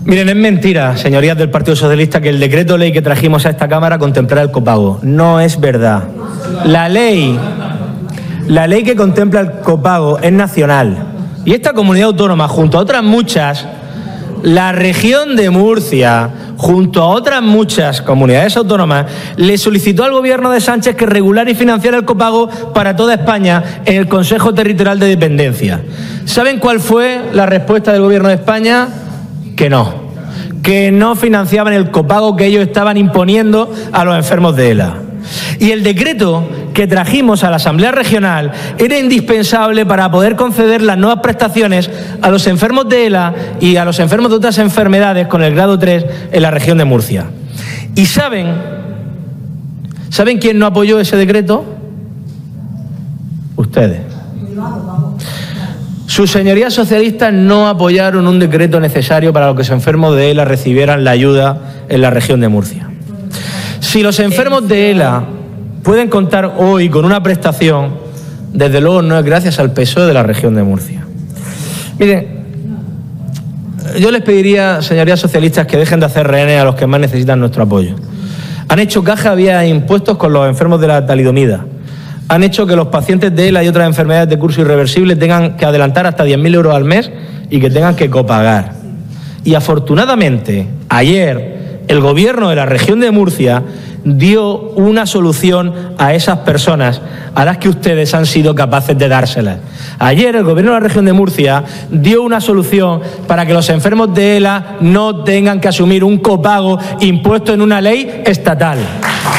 Miren, es mentira, señorías del Partido Socialista, que el decreto ley que trajimos a esta Cámara contemplará el copago. No es verdad. La ley que contempla el copago es nacional. Y esta comunidad autónoma, junto a otras muchas, la región de Murcia, junto a otras muchas comunidades autónomas, le solicitó al gobierno de Sánchez que regulara y financiara el copago para toda España en el Consejo Territorial de Dependencia. ¿Saben cuál fue la respuesta del gobierno de España? Que no financiaban el copago que ellos estaban imponiendo a los enfermos de ELA. Y el decreto que trajimos a la Asamblea Regional era indispensable para poder conceder las nuevas prestaciones a los enfermos de ELA y a los enfermos de otras enfermedades con el grado 3 en la región de Murcia. ¿Y saben quién no apoyó ese decreto? Ustedes. Sus señorías socialistas no apoyaron un decreto necesario para que los enfermos de ELA recibieran la ayuda en la región de Murcia. Si los enfermos de ELA pueden contar hoy con una prestación, desde luego no es gracias al PSOE de la región de Murcia. Miren, yo les pediría, señorías socialistas, que dejen de hacer rehenes a los que más necesitan nuestro apoyo. Han hecho caja vía impuestos con los enfermos de la talidomida. Han hecho que los pacientes de ELA y otras enfermedades de curso irreversible tengan que adelantar hasta 10.000 euros al mes y que tengan que copagar. Y afortunadamente, ayer, el gobierno de la región de Murcia dio una solución a esas personas a las que ustedes han sido capaces de dárselas. Ayer el gobierno de la región de Murcia dio una solución para que los enfermos de ELA no tengan que asumir un copago impuesto en una ley estatal.